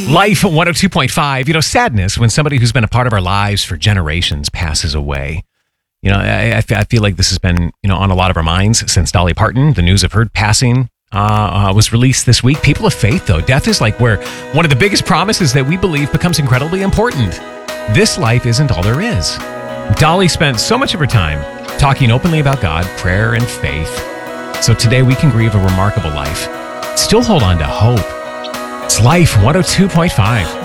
Life 102.5. Sadness when somebody who's been a part of our lives for generations passes away. I feel like this has been, on a lot of our minds since Dolly Parton. The news of her passing was released this week. People of faith, though, death is like where one of the biggest promises that we believe becomes incredibly important. This life isn't all there is. Dolly spent so much of her time talking openly about God, prayer, and faith. So today we can grieve a remarkable life. Still hold on to hope. It's Life 102.5.